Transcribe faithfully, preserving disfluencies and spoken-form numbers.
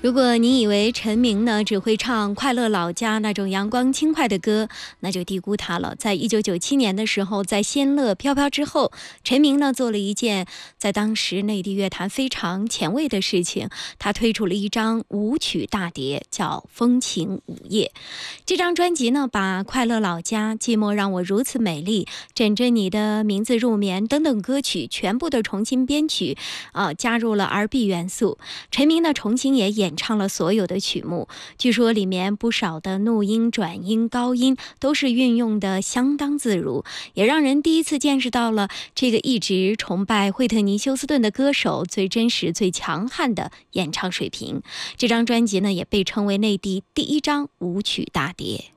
如果你以为陈明呢只会唱《快乐老家》那种阳光轻快的歌，那就低估他了。在一九九七年的时候，在《仙乐飘飘》之后，陈明呢做了一件在当时内地乐坛非常前卫的事情，他推出了一张舞曲大碟，叫《风情午夜》。这张专辑呢，把《快乐老家》、《寂寞让我如此美丽》、《枕着你的名字入眠》等等歌曲全部的重新编曲，啊、呃，加入了 R B 元素。陈明呢重新也演唱了所有的曲目，据说里面不少的怒音、转音、高音都是运用的相当自如，也让人第一次见识到了这个一直崇拜惠特尼·休斯顿的歌手最真实、最强悍的演唱水平。这张专辑呢，也被称为内地第一张舞曲大碟。